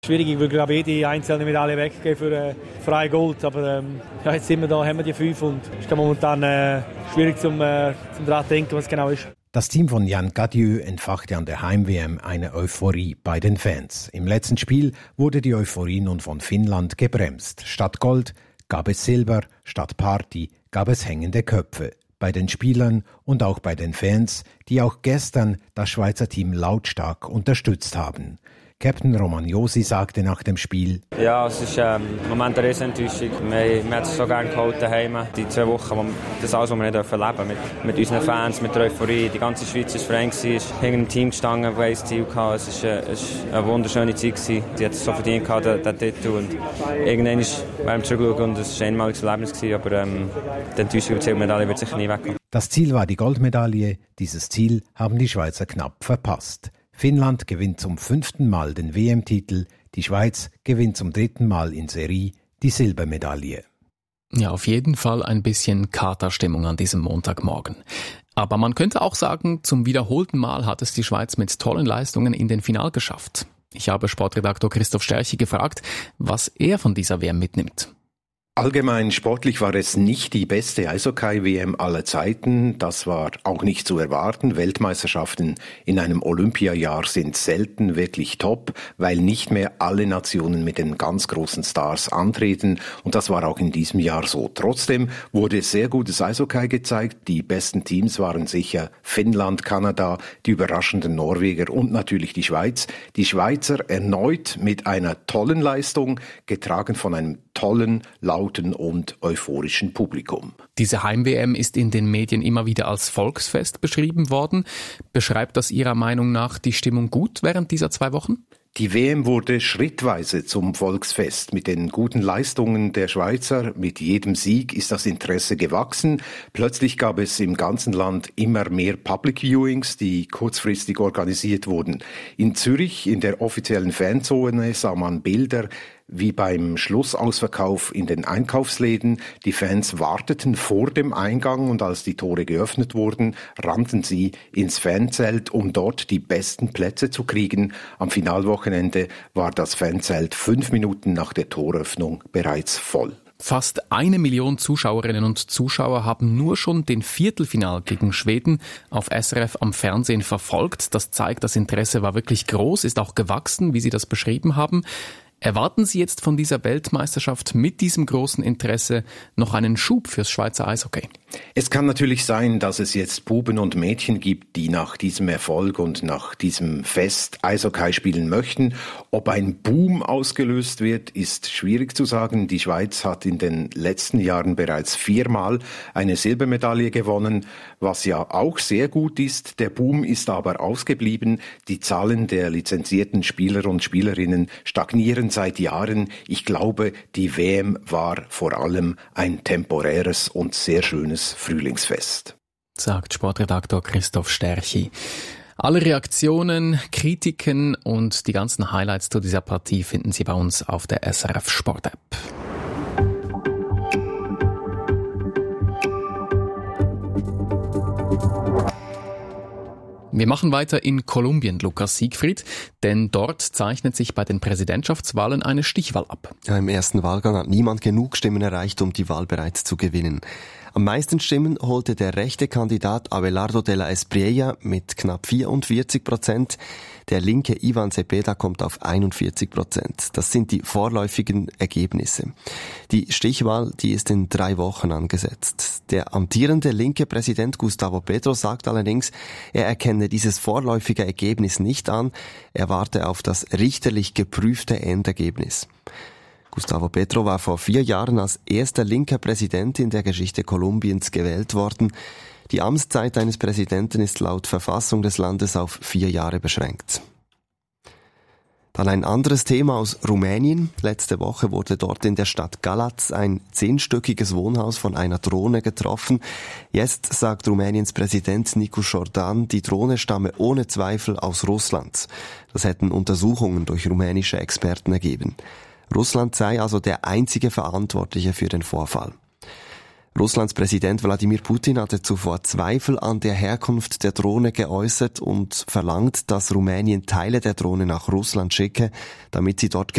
Schwierig, ich würde glaube ich die einzelne Medaille weggeben für freie Gold, aber jetzt sind wir da, haben wir die 5 und es ist momentan schwierig zum daran denken, was genau ist. Das Team von Yann Cadieux entfachte an der Heim-WM eine Euphorie bei den Fans. Im letzten Spiel wurde die Euphorie nun von Finnland gebremst. Statt Gold gab es Silber, statt Party gab es hängende Köpfe. Bei den Spielern und auch bei den Fans, die auch gestern das Schweizer Team lautstark unterstützt haben. Captain Romagnosi sagte nach dem Spiel: Ja, es ist im Moment eine Riesenenttäuschung. Wir haben es so gerne geholt daheim. Die 2 Wochen, wo das alles, was wir nicht erleben dürfen. Mit unseren Fans, mit der Euphorie. Die ganze Schweiz war Verein, ist hinter einem Team gestanden, das ein Ziel hatte. Es war eine wunderschöne Zeit. Die hat es so verdient, den Titel. Und irgendwann werden wir zurückschauen und es war ein einmaliges Erlebnis. Aber die Enttäuschung über die Silbermedaille wird sicher nie wegkommen. Das Ziel war die Goldmedaille. Dieses Ziel haben die Schweizer knapp verpasst. Finnland gewinnt zum 5. Mal den WM-Titel, die Schweiz gewinnt zum 3. Mal in Serie die Silbermedaille. Ja, auf jeden Fall ein bisschen Katerstimmung an diesem Montagmorgen. Aber man könnte auch sagen, zum wiederholten Mal hat es die Schweiz mit tollen Leistungen in den Final geschafft. Ich habe Sportredaktor Christoph Sterchi gefragt, was er von dieser WM mitnimmt. Allgemein sportlich war es nicht die beste Eishockey-WM aller Zeiten. Das war auch nicht zu erwarten. Weltmeisterschaften in einem Olympiajahr sind selten wirklich top, weil nicht mehr alle Nationen mit den ganz großen Stars antreten. Und das war auch in diesem Jahr so. Trotzdem wurde sehr gutes Eishockey gezeigt. Die besten Teams waren sicher Finnland, Kanada, die überraschenden Norweger und natürlich die Schweiz. Die Schweizer erneut mit einer tollen Leistung, getragen von einem tollen, lauten und euphorischen Publikum. Diese Heim-WM ist in den Medien immer wieder als Volksfest beschrieben worden. Beschreibt das Ihrer Meinung nach die Stimmung gut während dieser 2 Wochen? Die WM wurde schrittweise zum Volksfest. Mit den guten Leistungen der Schweizer, mit jedem Sieg ist das Interesse gewachsen. Plötzlich gab es im ganzen Land immer mehr Public Viewings, die kurzfristig organisiert wurden. In Zürich, in der offiziellen Fanzone, sah man Bilder wie beim Schlussausverkauf in den Einkaufsläden. Die Fans warteten vor dem Eingang und als die Tore geöffnet wurden, rannten sie ins Fanzelt, um dort die besten Plätze zu kriegen. Am Finalwochenende war das Fanzelt 5 Minuten nach der Toröffnung bereits voll. Fast 1 Million Zuschauerinnen und Zuschauer haben nur schon den Viertelfinal gegen Schweden auf SRF am Fernsehen verfolgt. Das zeigt, das Interesse war wirklich groß, ist auch gewachsen, wie Sie das beschrieben haben. Erwarten Sie jetzt von dieser Weltmeisterschaft mit diesem großen Interesse noch einen Schub fürs Schweizer Eishockey? Es kann natürlich sein, dass es jetzt Buben und Mädchen gibt, die nach diesem Erfolg und nach diesem Fest Eishockey spielen möchten. Ob ein Boom ausgelöst wird, ist schwierig zu sagen. Die Schweiz hat in den letzten Jahren bereits 4-mal eine Silbermedaille gewonnen, was ja auch sehr gut ist. Der Boom ist aber ausgeblieben. Die Zahlen der lizenzierten Spieler und Spielerinnen stagnieren seit Jahren. Ich glaube, die WM war vor allem ein temporäres und sehr schönes Frühlingsfest, sagt Sportredaktor Christoph Sterchi. Alle Reaktionen, Kritiken und die ganzen Highlights zu dieser Partie finden Sie bei uns auf der SRF Sport App. Wir machen weiter in Kolumbien, Lukas Siegfried, denn dort zeichnet sich bei den Präsidentschaftswahlen eine Stichwahl ab. Ja, im ersten Wahlgang hat niemand genug Stimmen erreicht, um die Wahl bereits zu gewinnen. Am meisten Stimmen holte der rechte Kandidat Abelardo de la Espriella mit knapp 44%. Der linke Ivan Cepeda kommt auf 41%. Das sind die vorläufigen Ergebnisse. Die Stichwahl, die ist in 3 Wochen angesetzt. Der amtierende linke Präsident Gustavo Petro sagt allerdings, er erkenne dieses vorläufige Ergebnis nicht an. Er warte auf das richterlich geprüfte Endergebnis. Gustavo Petro war vor 4 Jahren als erster linker Präsident in der Geschichte Kolumbiens gewählt worden. Die Amtszeit eines Präsidenten ist laut Verfassung des Landes auf 4 Jahre beschränkt. Dann ein anderes Thema aus Rumänien. Letzte Woche wurde dort in der Stadt Galați ein 10-stöckiges Wohnhaus von einer Drohne getroffen. Jetzt sagt Rumäniens Präsident Nicu Jordan, die Drohne stamme ohne Zweifel aus Russland. Das hätten Untersuchungen durch rumänische Experten ergeben. Russland sei also der einzige Verantwortliche für den Vorfall. Russlands Präsident Wladimir Putin hatte zuvor Zweifel an der Herkunft der Drohne geäußert und verlangt, dass Rumänien Teile der Drohne nach Russland schicke, damit sie dort